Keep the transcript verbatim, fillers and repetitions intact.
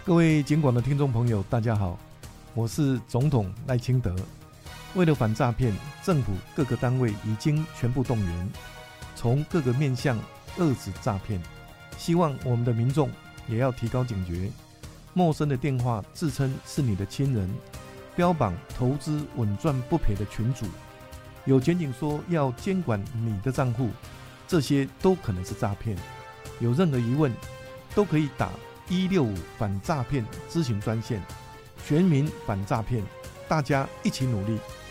各位警广的听众朋友大家好，我是总统赖清德。为了反诈骗，政府各个单位已经全部动员，从各个面向遏止诈骗。希望我们的民众也要提高警觉，陌生的电话自称是你的亲人，标榜投资稳赚不赔的群组，有检警说要监管你的账户，这些都可能是诈骗。有任何疑问都可以打一六五反诈骗咨询专线，全民反诈骗，大家一起努力。